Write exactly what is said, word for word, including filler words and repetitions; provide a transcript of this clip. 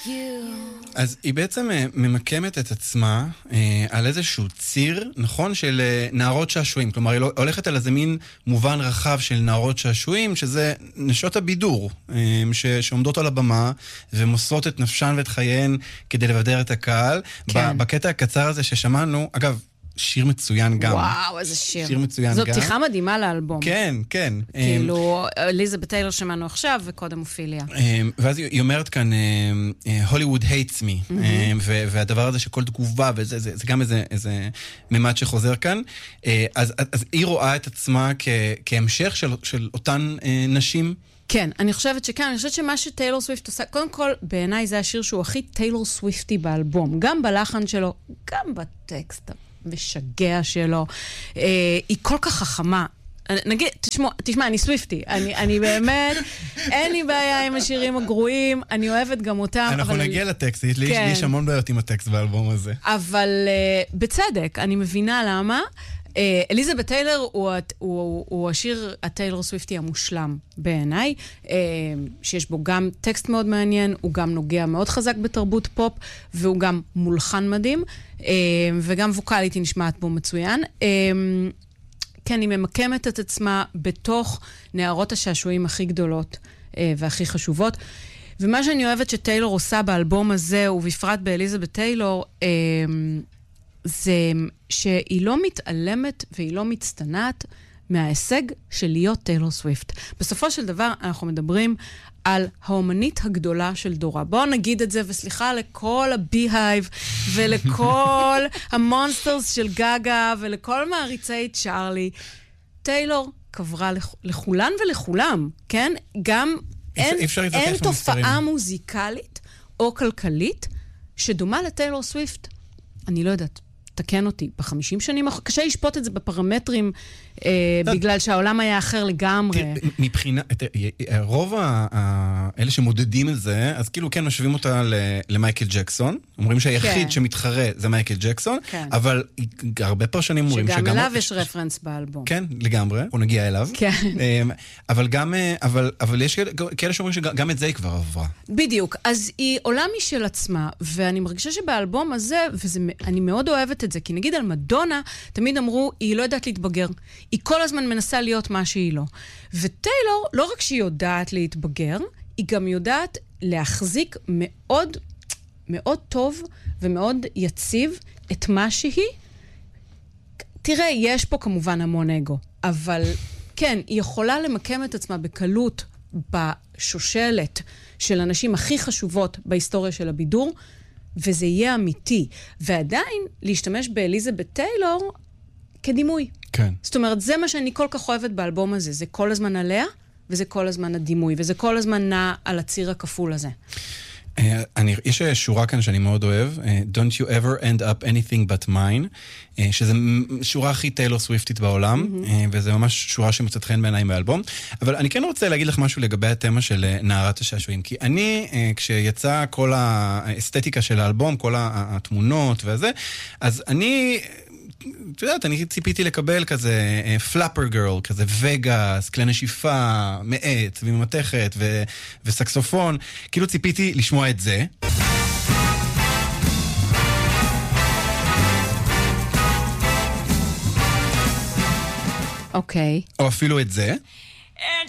אז היא בעצם ממקמת את עצמה על איזשהו ציר, נכון, של נערות שעשועים. כלומר, היא הולכת על איזה מין מובן רחב של נערות שעשועים, שזה נשות הבידור, שעומדות על הבמה ומוסרות את נפשן ואת חייהן כדי לבדר את הקהל. כן. בקטע הקצר הזה ששמענו, אגב, שיר מצוין גם. וואו, איזה שיר. שיר מצוין זאת גם. פתיחה מדהימה לאלבום. כן, כן. כאילו, אליזבת טיילור שמענו עכשיו, וקודם אופיליה. ואז היא אומרת כאן, Hollywood hates me, והדבר הזה שכל תגובה, וזה גם איזה ממד שחוזר כאן. אז היא רואה את עצמה כהמשך של אותן נשים. כן, אני חושבת שכן, אני חושבת שמה שטיילור סוויפט עושה, קודם כל, בעיניי זה השיר שהוא הכי טיילור סוויפטי באלבום, גם בלחן שלו, גם בטקסט המשגע שלו. אה, היא כל כך חכמה. נגיד, תשמע, תשמע, אני סוויפטי, אני, אני באמת, אין לי בעיה עם השירים הגרועים, אני אוהבת גם אותם. אנחנו נגיע לטקסט, יש לי יש המון בעיות עם הטקסט באלבום הזה. אבל uh, בצדק, אני מבינה למה. אליזבת טיילור הוא, הוא, הוא השיר הטיילור סוויפטי המושלם בעיניי, שיש בו גם טקסט מאוד מעניין, הוא גם נוגע מאוד חזק בתרבות פופ, והוא גם מולחן מדהים, וגם ווקלית היא נשמעת בו מצוין. כן, היא ממקמת את עצמה בתוך נערות השעשועים הכי גדולות והכי חשובות. ומה שאני אוהבת שטיילור עושה באלבום הזה, ובפרט באליזבת טיילור, זה שהיא לא מתעלמת והיא לא מצטנעת מההישג של להיות טיילור סוויפט. בסופו של דבר אנחנו מדברים על האומנית הגדולה של דורה. בואו נגיד את זה, וסליחה לכל הבי-הייב ולכל המונסטרס של גגה ולכל מעריצי צ'ארלי. טיילור קברה לכולן ולכולם, כן? גם אין, אין תופעה מוזיקלית או כלכלית שדומה לטיילור סוויפט. אני לא יודעת. תקן אותי, בחמישים שנים, קשה לשפוט את זה בפרמטרים, בגלל שהעולם היה אחר לגמרי. מבחינה, רוב האלה שמודדים את זה, אז כאילו כן משווים אותה למייקל ג'קסון, אומרים שהיחיד שמתחרה זה מייקל ג'קסון, אבל הרבה פרשנים אומרים שגם אליו יש רפרנס באלבום. כן, לגמרי, הוא נגיע אליו. אבל גם, אבל יש כאלה שאומרים שגם את זה היא כבר עברה. בדיוק, אז היא עולה משל עצמה, ואני מרגישה שבאלבום הזה, ואני מאוד אוהבת את זה, כי נגיד על מדונה, תמיד אמרו, היא לא יודעת להתבגר. היא כל הזמן מנסה להיות מה שהיא לא. וטיילור, לא רק שהיא יודעת להתבגר, היא גם יודעת להחזיק מאוד, מאוד טוב ומאוד יציב את מה שהיא. תראה, יש פה כמובן המון אגו, אבל כן, היא יכולה למקם את עצמה בקלות בשושלת של הנשים הכי חשובות בהיסטוריה של הבידור, וזה יהיה אמיתי. ועדיין, להשתמש באליזבת טיילור כדימוי. כן. זאת אומרת, זה מה שאני כל כך אוהבת באלבום הזה. זה כל הזמן עליה, וזה כל הזמן הדימוי, וזה כל הזמן נע על הציר הכפול הזה. אני, יש שורה כאן שאני מאוד אוהב, Don't you ever end up anything but mine, שזה שורה הכי טיילור סוויפטית בעולם, mm-hmm. וזה ממש שורה שמצאת חן בעיניי באלבום, אבל אני כן רוצה להגיד לך משהו לגבי התמה של נערת השעשועים, כי אני, כשיצא כל האסתטיקה של האלבום, כל התמונות וזה, אז אני... את יודעת, אני ציפיתי לקבל כזה פלאפר גרל, כזה וגאס, כלי נשיפה, מעט וממתכת ו- וסקסופון. כאילו ציפיתי לשמוע את זה. אוקיי. או אפילו את זה. And